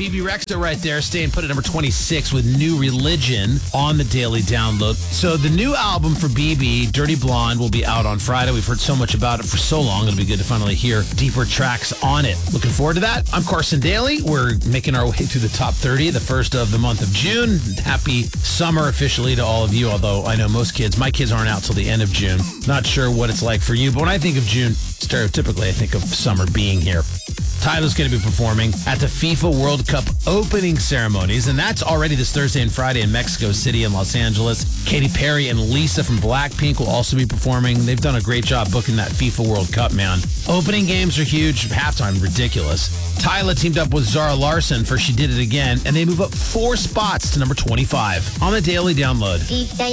Bebe Rexha right there, staying put at number 26 with New Religion on the Daily Download. So the new album for Bebe, Dirty Blonde, will be out on Friday. We've heard so much about it for so long. It'll be good to finally hear deeper tracks on it. Looking forward to that. I'm Carson Daly. We're making our way through the top 30, the first of the month of June. Happy summer officially to all of you, although I know my kids aren't out till the end of June. Not sure what it's like for you, but when I think of June, stereotypically I think of summer being here. Tyler's going to be performing at the FIFA World Cup opening ceremonies, and that's already this Thursday and Friday in Mexico City and Los Angeles. Katy Perry and Lisa from Blackpink will also be performing. They've done a great job booking that FIFA World Cup, man. Opening games are huge. Halftime, ridiculous. Tyla teamed up with Zara Larsson for She Did It Again, and they move up 4 spots to number 25 on the Daily Download.